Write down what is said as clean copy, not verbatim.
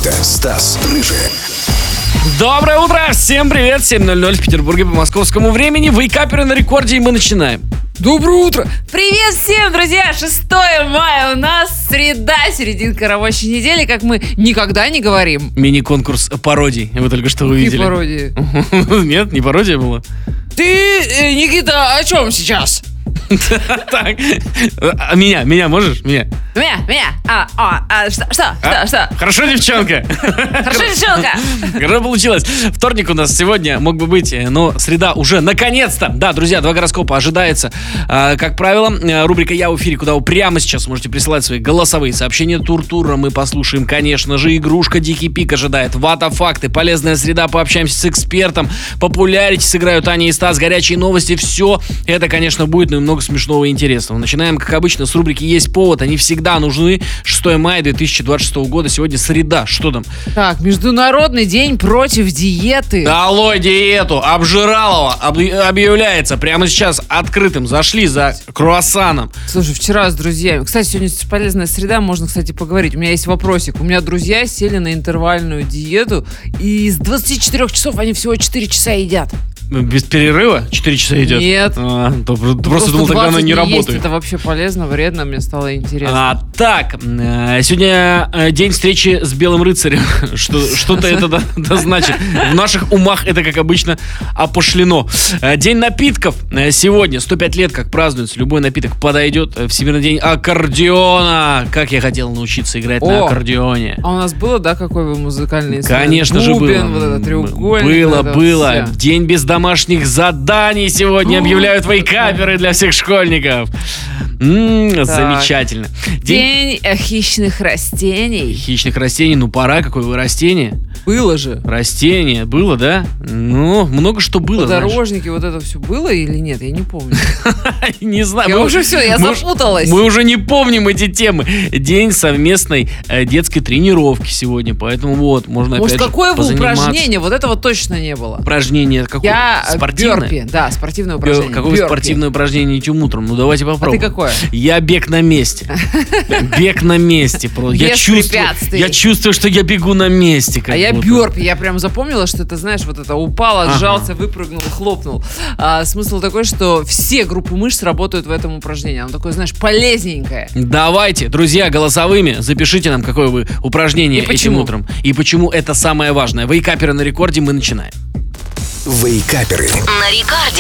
Это Стас Рыжий. Доброе утро! Всем привет! 7:00 в Петербурге по московскому времени. Вейкаперы на рекорде, и мы начинаем. Доброе утро! Привет всем, друзья! 6 мая у нас среда, серединка рабочей недели, как мы никогда не говорим. Мини-конкурс пародий. Вы только что увидели. И пародии. Нет, не пародия была. Ты, Никита, о чем сейчас? Так. Меня можешь? Меня. Что? Хорошо, девчонка. Хорошо, девчонка. Хорошо получилось. Вторник у нас сегодня мог бы быть, но среда уже наконец-то. Да, друзья, 2 гороскопа ожидается. Как правило, рубрика «Я в эфире», куда вы прямо сейчас можете присылать свои голосовые сообщения. Тур-тура мы послушаем, конечно же. Игрушка «Дикий пик» ожидает. Вата-факты, полезная среда, пообщаемся с экспертом. Популярити сыграют Аня и Стас, горячие новости. Все это, конечно, будет, но и много смешного и интересного. Начинаем, как обычно, с рубрики «Есть повод». Они всегда нужны. 6 мая 2026 года. Сегодня среда. Что там? Так, Международный день против диеты. Долой диету! Обжиралова объявляется прямо сейчас открытым. Зашли за круассаном. Слушай, вчера с друзьями. Кстати, сегодня полезная среда, можно, кстати, поговорить. У меня есть вопросик. У меня друзья сели на интервальную диету, и с 24 часов они всего 4 часа едят. Без перерыва? 4 часа идет? Нет. Просто думал, тогда она не работает. Это вообще полезно, вредно, мне стало интересно. Так, сегодня день встречи с Белым рыцарем. Что-то это значит. В наших умах это, как обычно, опошлено. День напитков сегодня. 105 лет, как празднуется. Любой напиток подойдет. Всемирный день аккордеона. Как я хотел научиться играть на аккордеоне. А у нас было, да, какой вы музыкальный инструмент? Конечно же было. Вот это треугольник. Было. День без домашних заданий сегодня объявляют вейкаперы для всех школьников. Замечательно. День хищных растений. Хищных растений, пора, какое вы растение? Было же. Растение, было, да? Много что было. Подорожники, вот это все было или нет? Я не помню. Не знаю. Я запуталась. Мы уже не помним эти темы. День совместной детской тренировки сегодня, поэтому можно опять же позаниматься. Может, какое упражнение? Вот этого точно не было. Упражнение какое? Спортивное? Бёрпи, да, спортивное упражнение. Какое спортивное упражнение этим утром? Давайте попробуем. А ты какое? Я бег на месте. Бег на месте. Без препятствий. Я чувствую, что я бегу на месте. А я бёрпи. Я прям запомнила, что это, знаешь, вот это упал, отжался, выпрыгнул, хлопнул. Смысл такой, что все группы мышц работают в этом упражнении. Оно такое, знаешь, полезненькое. Давайте, друзья, голосовыми запишите нам, какое вы упражнение этим утром. И почему это самое важное. Вейкаперы на рекорде, мы начинаем. Вейкаперы. На рекорде.